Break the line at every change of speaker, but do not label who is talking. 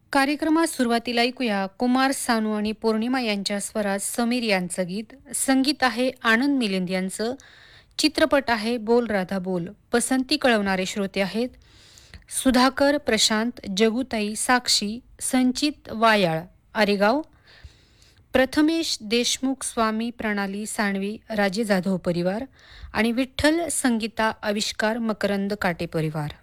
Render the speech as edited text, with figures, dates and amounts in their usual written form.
कार्यक्रमात सुरुवातीला ऐकूया कुमार सानू आणि पौर्णिमा यांच्या स्वरात समीर यांचं गीत. संगीत आहे आनंद मिलिंद यांचं. चित्रपट आहे बोल राधा बोल. पसंती कळवणारे श्रोते आहेत सुधाकर, प्रशांत, जगुताई, साक्षी, संचित वायाळ, आरेगाव, प्रथमेश देशमुख, स्वामी, प्रणाली सानवी, राजे जाधव परिवार आणि विठ्ठल, संगीता, आविष्कार, मकरंद काटे परिवार.